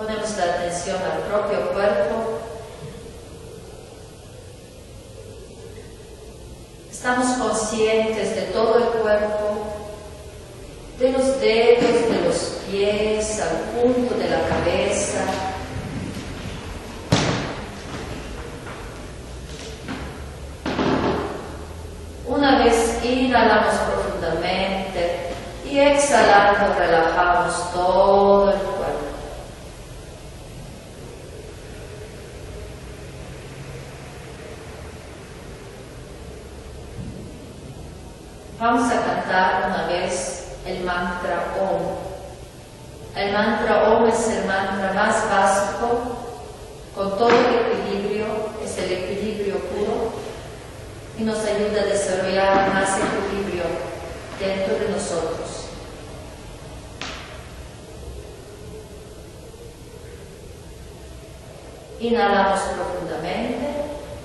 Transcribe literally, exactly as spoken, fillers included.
Ponemos la atención al propio cuerpo. Estamos conscientes de todo el cuerpo, de los dedos, de los pies, al punto de la cabeza. Una vez inhalamos profundamente y exhalando relajamos todo el cuerpo. Vamos a cantar una vez el mantra Om. El mantra Om es el mantra más básico, con todo el equilibrio, es el equilibrio puro y nos ayuda a desarrollar más equilibrio dentro de nosotros. Inhalamos profundamente.